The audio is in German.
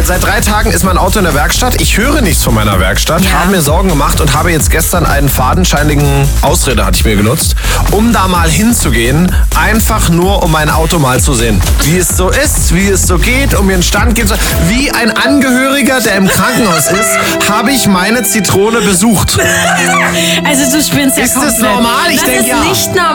Seit 3 Tagen ist mein Auto in der Werkstatt. Ich höre nichts von meiner Werkstatt, habe mir Sorgen gemacht und habe jetzt gestern einen fadenscheinigen Ausrede, hatte ich mir genutzt, um da mal hinzugehen, einfach nur um mein Auto mal zu sehen. Wie es so ist, wie es so geht, um mir einen Stand geben zu. Wie ein Angehöriger, der im Krankenhaus ist, habe ich meine Zitrone besucht. Also du spinnst ja Ist das komplett. normal? Ich das denke ist ja. nicht normal.